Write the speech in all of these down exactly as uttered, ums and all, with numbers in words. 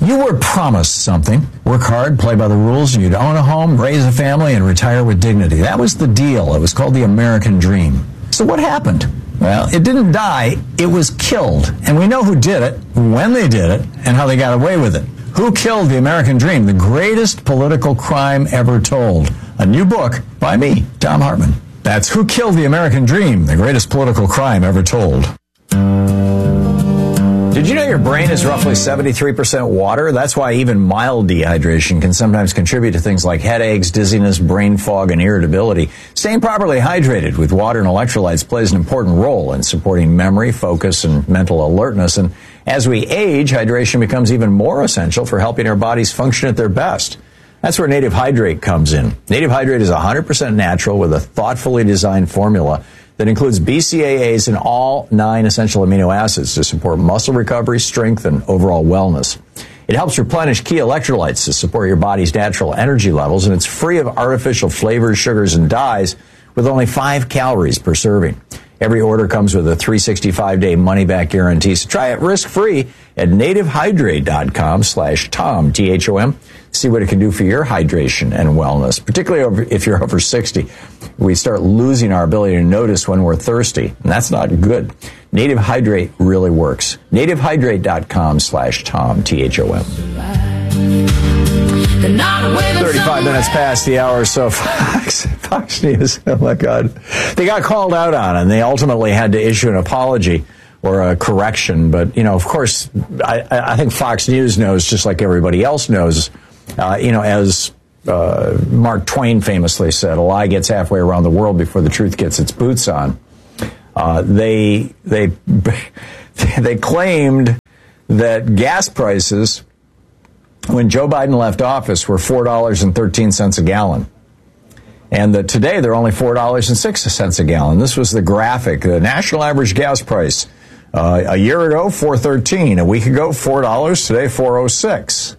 You were promised something. Work hard, play by the rules, and you'd own a home, raise a family, and retire with dignity. That was the deal. It was called the American Dream. So what happened? Well, it didn't die. It was killed. And we know who did it, when they did it, and how they got away with it. Who killed the American Dream? The greatest political crime ever told. A new book by me, Thom Hartmann. That's Who Killed the American Dream, the greatest political crime ever told. Did you know your brain is roughly seventy-three percent water? That's why even mild dehydration can sometimes contribute to things like headaches, dizziness, brain fog, and irritability. Staying properly hydrated with water and electrolytes plays an important role in supporting memory, focus, and mental alertness. And as we age, hydration becomes even more essential for helping our bodies function at their best. That's where Native Hydrate comes in. Native Hydrate is one hundred percent natural with a thoughtfully designed formula that includes B C A As and all nine essential amino acids to support muscle recovery, strength, and overall wellness. It helps replenish key electrolytes to support your body's natural energy levels, and it's free of artificial flavors, sugars, and dyes with only five calories per serving. Every order comes with a three hundred sixty-five day money-back guarantee, so try it risk-free at nativehydrate.com slash Tom, T H O M. See what it can do for your hydration and wellness, particularly if you're over sixty. We start losing our ability to notice when we're thirsty, and that's not good. Native Hydrate really works. nativehydrate.com slash Tom, T H O M. thirty-five minutes past the hour, so Fox, Fox News, oh my God. They got called out on, and they ultimately had to issue an apology or a correction. But, you know, of course, I, I think Fox News knows, just like everybody else knows, uh, you know, as uh, Mark Twain famously said, a lie gets halfway around the world before the truth gets its boots on. Uh, they, they, they claimed that gas prices, when Joe Biden left office, were four dollars and thirteen cents a gallon. And that today they're only four dollars and six cents a gallon. This was the graphic, the national average gas price. Uh, a year ago, four dollars and thirteen cents. A week ago, four dollars. Today, four dollars and six cents.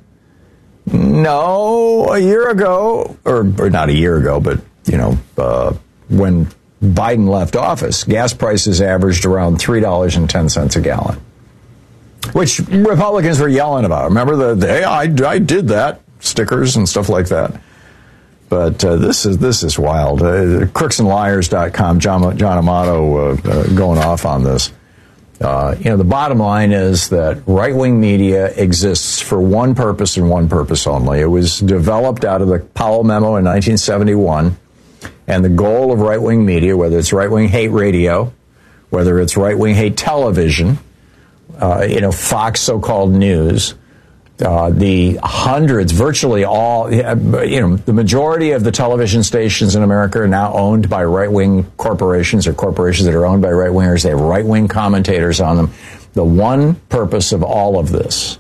No, a year ago, or, or not a year ago, but, you know, uh, when Biden left office, gas prices averaged around three dollars and ten cents a gallon, which Republicans were yelling about. Remember the, the hey, I, I did that, stickers and stuff like that. But uh, this is this is wild. Uh, crooks and liars dot com, John, John Amato uh, uh, going off on this. Uh, you know, the bottom line is that right-wing media exists for one purpose and one purpose only. It was developed out of the Powell Memo in nineteen seventy-one, and the goal of right-wing media, whether it's right-wing hate radio, whether it's right-wing hate television, uh, you know, Fox so-called news, uh, the hundreds, virtually all, you know, the majority of the television stations in America are now owned by right-wing corporations or corporations that are owned by right-wingers. They have right-wing commentators on them. The one purpose of all of this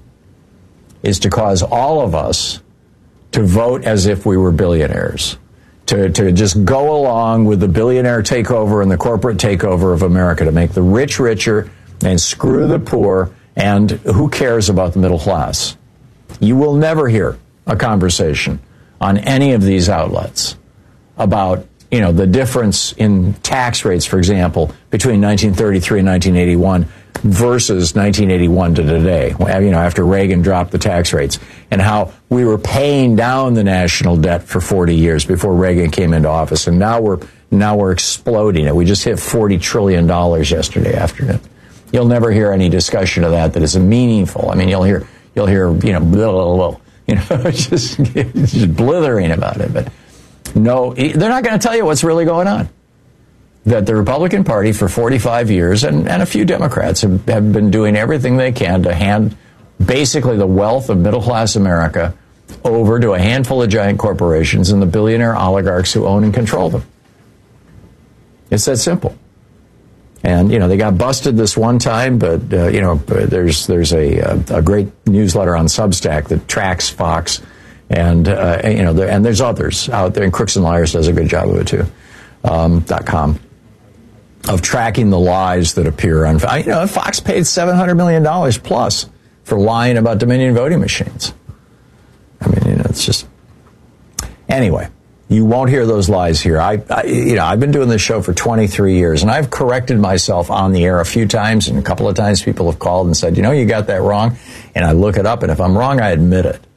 is to cause all of us to vote as if we were billionaires, to, to just go along with the billionaire takeover and the corporate takeover of America, to make the rich richer and screw the poor, and who cares about the middle class? You will never hear a conversation on any of these outlets about, you know, the difference in tax rates, for example, between nineteen thirty-three and nineteen eighty-one versus nineteen eighty-one to today, you know, after Reagan dropped the tax rates, and how we were paying down the national debt for forty years before Reagan came into office, and now we're now we're exploding it. We just hit forty trillion dollars yesterday afternoon. You'll never hear any discussion of that that is meaningful. I mean, you'll hear you'll hear you know blah, blah, blah, you know just just blithering about it, but no, they're not going to tell you what's really going on. That the Republican Party for forty-five years and, and a few Democrats have, have been doing everything they can to hand basically the wealth of middle-class America over to a handful of giant corporations and the billionaire oligarchs who own and control them. It's that simple. And, you know, they got busted this one time, but, uh, you know, there's there's a, a great newsletter on Substack that tracks Fox. And, uh, you know, there, and there's others out there. And Crooks and Liars does a good job of it, too. Um, dot com. Of tracking the lies that appear on, you know, Fox paid seven hundred million dollars plus for lying about Dominion voting machines. I mean, you know, it's just, anyway, you won't hear those lies here. I, I, you know, I've been doing this show for twenty-three years, and I've corrected myself on the air a few times, and a couple of times people have called and said, you know, you got that wrong. and I look it up, and if I'm wrong, I admit it.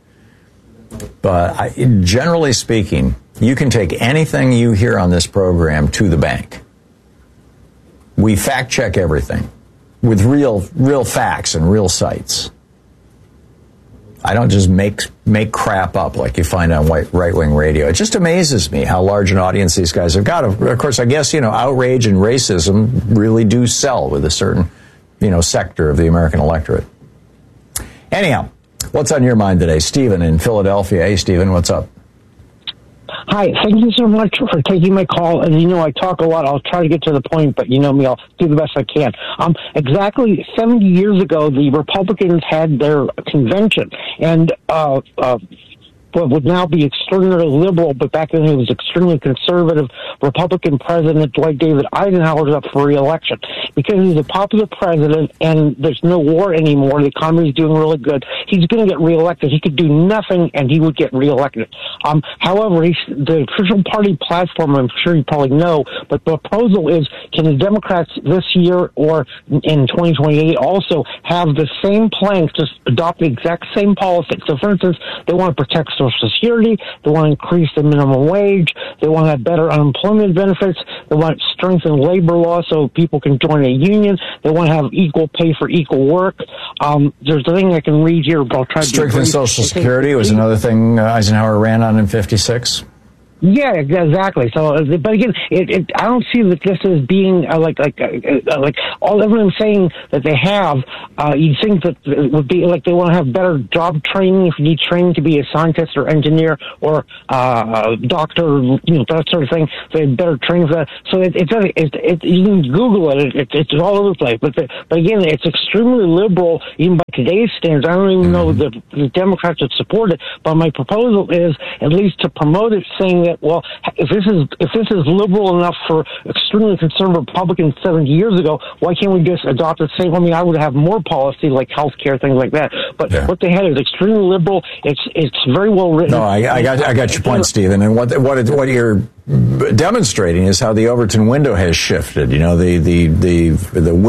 But I, generally speaking, you can take anything you hear on this program to the bank. We fact check everything with real, real facts and real sites. I don't just make make crap up like you find on right-wing radio. It just amazes me how large an audience these guys have got. Of course, I guess, you know, outrage and racism really do sell with a certain, you know, sector of the American electorate. Anyhow, what's on your mind today? Stephen in Philadelphia. Hey, Stephen, what's up? Hi, thank you so much for taking my call. And, you know, I talk a lot. I'll try to get to the point, but you know me, I'll do the best I can. Um, exactly seventy years ago, the Republicans had their convention, and uh, uh, what would now be extraordinarily liberal, but back then it was extremely conservative, Republican President Dwight David Eisenhower is up for re-election. Because he's a popular president and there's no war anymore, the economy is doing really good, he's going to get re-elected. He could do nothing and he would get re-elected. Um, however, he's, the official party platform, I'm sure you probably know, but the proposal is, can the Democrats this year or in twenty twenty-eight also have the same plans, just adopt the exact same policy? So, for instance, they want to protect Social Security, they want to increase the minimum wage, they want to have better unemployment benefits, they want to strengthen labor law so people can join a union, they want to have equal pay for equal work. Um, there's a thing I can read here, but I'll try to strengthen Social Security was another thing Eisenhower ran on in fifty-six. Yeah, exactly. So, but again, it, it, I don't see that this as being uh, like like uh, like all everyone's saying that they have. Uh, you'd think that it would be like they want to have better job training if you need training to be a scientist or engineer or uh, doctor, you know, that sort of thing. So they have better training for that. So it, it, it, it you can Google it. it. It's all over the place. But the, but again, it's extremely liberal even by today's standards. I don't even know that the Democrats would support it. But my proposal is at least to promote it, saying that, well, if this is if this is liberal enough for extremely conservative Republicans seventy years ago, why can't we just adopt the same? I mean, I would have more policy like health care, things like that. But yeah. What they had is extremely liberal. It's it's very well written. No, I, I got I got your point, Stephen. And what what what you're demonstrating is how the Overton window has shifted. You know, the the the the